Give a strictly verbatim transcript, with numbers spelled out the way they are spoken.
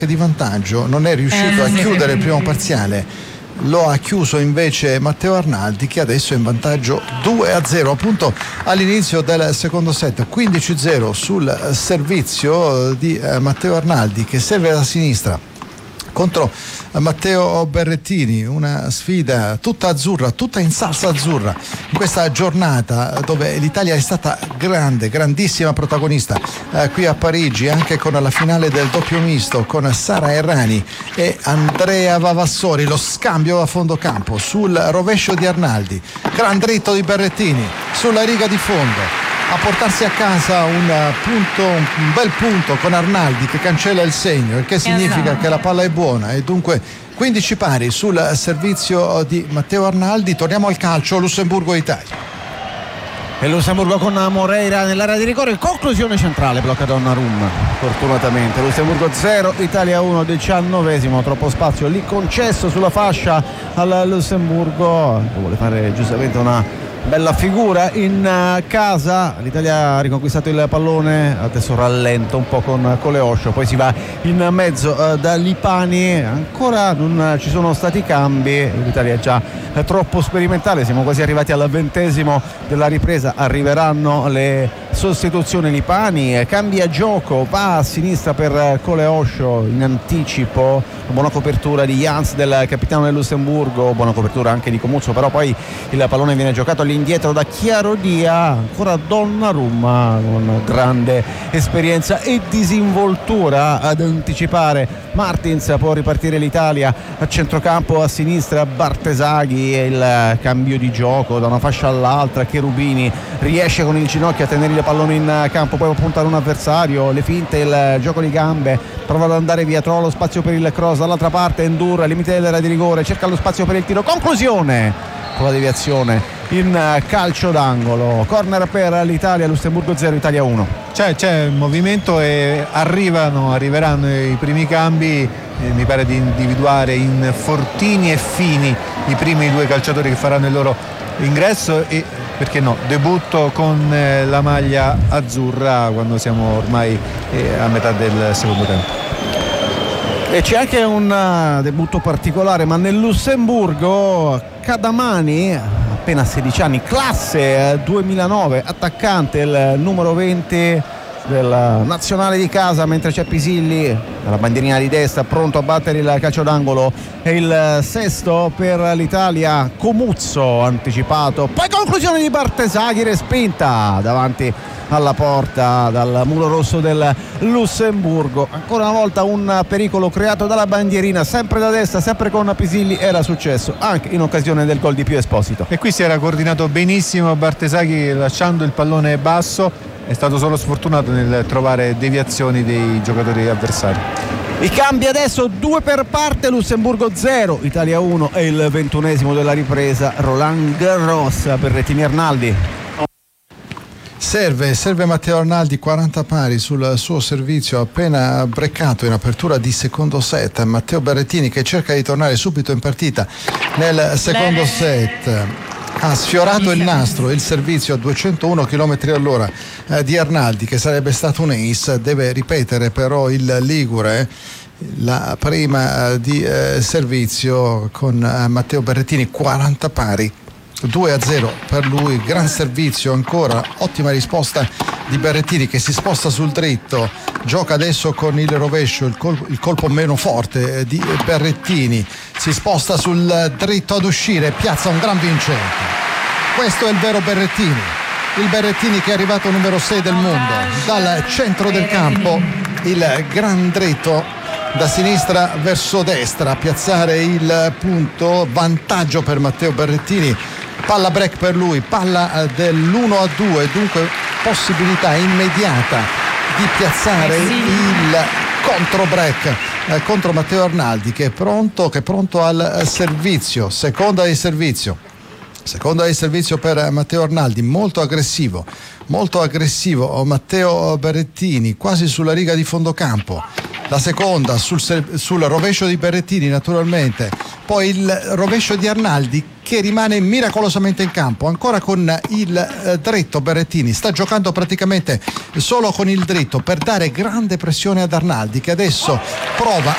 di vantaggio, non è riuscito a chiudere il primo parziale, lo ha chiuso invece Matteo Arnaldi, che adesso è in vantaggio due a zero appunto all'inizio del secondo set. Quindici a zero sul servizio di Matteo Arnaldi, che serve da sinistra contro Matteo Berrettini. Una sfida tutta azzurra, tutta in salsa azzurra in questa giornata dove l'Italia è stata grande, grandissima protagonista eh, qui a Parigi, anche con la finale del doppio misto con Sara Errani e Andrea Vavassori. Lo scambio a fondo campo sul rovescio di Arnaldi, gran dritto di Berrettini sulla riga di fondo a portarsi a casa un punto, un bel punto con Arnaldi che cancella il segno, il che significa che la palla è buona e dunque quindici pari sul servizio di Matteo Arnaldi. Torniamo al calcio, Lussemburgo-Italia. E Lussemburgo con Moreira nell'area di rigore, conclusione centrale, blocca Donnarumma fortunatamente. Lussemburgo zero, Italia uno, diciannovesimo, troppo spazio lì concesso sulla fascia al Lussemburgo, vuole fare giustamente una bella figura in casa. L'Italia ha riconquistato il pallone, adesso rallenta un po' con Coleoscio, poi si va in mezzo uh, da Lipani. Ancora non ci sono stati cambi, l'Italia è già è troppo sperimentale, siamo quasi arrivati al ventesimo della ripresa, arriveranno le sostituzioni. Lipani cambia gioco, va a sinistra per Coleoscio in anticipo, buona copertura di Jans, del capitano del Lussemburgo, buona copertura anche di Comuzzo, però poi il pallone viene giocato all'indietro da Chiarodia. Ancora Donnarumma con grande esperienza e disinvoltura ad anticipare Martins. Può ripartire l'Italia a centrocampo, a sinistra Bartesaghi, e il cambio di gioco da una fascia all'altra. Cherubini riesce con il ginocchio a tenere il pallone in campo, poi può puntare un avversario, le finte, il gioco di gambe, prova ad andare via, trova lo spazio per il cross dall'altra parte. Endur, limite dell'area di rigore, cerca lo spazio per il tiro, conclusione con la deviazione in calcio d'angolo. Corner per l'Italia, Lussemburgo zero, Italia uno. C'è, c'è il movimento e arrivano, arriveranno i primi cambi. Eh, mi pare di individuare in Fortini e Fini i primi due calciatori che faranno il loro ingresso e, perché no, debutto con eh, la maglia azzurra quando siamo ormai eh, a metà del secondo tempo. E c'è anche un uh, debutto particolare, ma nel Lussemburgo. Cadamani, appena sedici anni, classe duemilanove, attaccante, il numero venti del nazionale di casa, mentre c'è Pisilli dalla bandierina di destra pronto a battere il calcio d'angolo. E il sesto per l'Italia, Comuzzo anticipato, poi conclusione di Bartesaghi, respinta davanti alla porta dal muro rosso del Lussemburgo. Ancora una volta un pericolo creato dalla bandierina, sempre da destra, sempre con Pisilli. Era successo anche in occasione del gol di Pio Esposito. E qui si era coordinato benissimo Bartesaghi lasciando il pallone basso, è stato solo sfortunato nel trovare deviazioni dei giocatori avversari. I cambi adesso, due per parte, Lussemburgo zero, Italia uno, e il ventunesimo della ripresa, Roland Garros per Berrettini Arnaldi. Serve, serve Matteo Arnaldi, quaranta pari sul suo servizio, appena breccato in apertura di secondo set. Matteo Berrettini che cerca di tornare subito in partita nel secondo set. Ha sfiorato il nastro, il servizio a duecentouno chilometri all'ora eh, di Arnaldi, che sarebbe stato un ace. Deve ripetere però il ligure la prima eh, di eh, servizio con eh, Matteo Berrettini, quaranta pari, due a zero per lui. Gran servizio ancora, ottima risposta di Berrettini che si sposta sul dritto, gioca adesso con il rovescio, il colpo, il colpo meno forte di Berrettini, si sposta sul dritto ad uscire, piazza un gran vincente. Questo è il vero Berrettini, il Berrettini che è arrivato numero sei del mondo, dal centro del campo, il gran dritto da sinistra verso destra a piazzare il punto, vantaggio per Matteo Berrettini. Palla break per lui, palla dell'uno a due, dunque possibilità immediata di piazzare il contro break eh, contro Matteo Arnaldi, che è pronto, che è pronto al servizio. Seconda di servizio. Seconda di servizio per Matteo Arnaldi, molto aggressivo, molto aggressivo Matteo Berrettini, quasi sulla riga di fondo campo. La seconda sul, sul rovescio di Berrettini naturalmente, poi il rovescio di Arnaldi che rimane miracolosamente in campo, ancora con il eh, dritto. Berrettini sta giocando praticamente solo con il dritto per dare grande pressione ad Arnaldi, che adesso prova